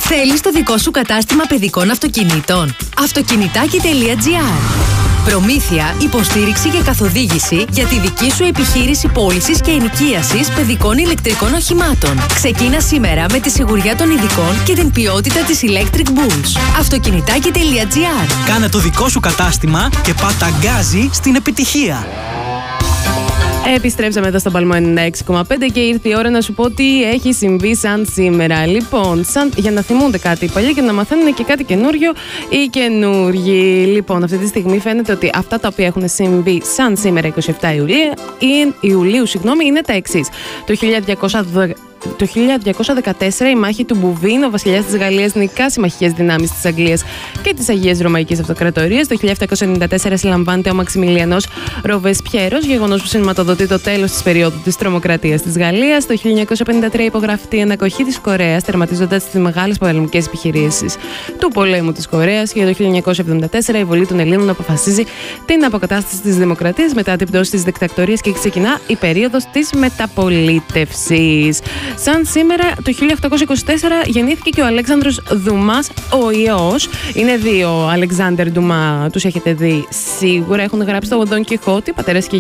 Θέλεις το δικό σου κατάστημα παιδικών αυτοκινήτων? Αυτοκινητάκι.gr. Προμήθεια, υποστήριξη και καθοδήγηση για τη δική σου επιχείρηση πώλησης και ενοικίασης παιδικών ηλεκτρικών οχημάτων. Ξεκίνα σήμερα με τη σιγουριά των ειδικών και την ποιότητα της Electric Bulls. Αυτοκινητάκι.gr. Κάνε το δικό σου κατάστημα και πάτα γκάζι στην επιτυχία. Επιστρέψαμε εδώ στο Παλμό 96,5 και ήρθε η ώρα να σου πω τι έχει συμβεί σαν σήμερα. Λοιπόν, για να θυμούνται κάτι οι παλιοί και να μαθαίνουν και κάτι καινούριο οι καινούργοι. Λοιπόν, αυτή τη στιγμή φαίνεται ότι αυτά τα οποία έχουν συμβεί σαν σήμερα 27 Ιουλίου, είναι τα εξής. Το 1214 η μάχη του Μπουβίν, ο βασιλιάς της Γαλλίας νικά συμμαχικές δυνάμεις της Αγγλίας και της Αγίας Ρωμαϊκής Αυτοκρατορίας. Το 1794 συλλαμβάνεται ο Μαξιμιλιανός Ροβεσπιέρος, γεγονός που σηματοδοτεί το τέλος της περίοδου της τρομοκρατίας της Γαλλίας. Το 1953 υπογράφει η ανακοχή της Κορέας, τερματίζοντας τις μεγάλες πολεμικές επιχειρήσεις του πολέμου της Κορέας. Και το 1974 η Βουλή των Ελλήνων αποφασίζει την αποκατάσταση της δημοκρατίας μετά την πτώση της δικτατορίας και ξεκινά η περίοδος της μεταπολίτευσης. Σαν σήμερα το 1824 γεννήθηκε και ο Αλέξανδρος Δουμάς ο Ιώς. Είναι δύο Αλεξάνδερ Ντουμά, τους έχετε δει σίγουρα, έχουν γράψει το Ντον Κιχώτη, πατέρας και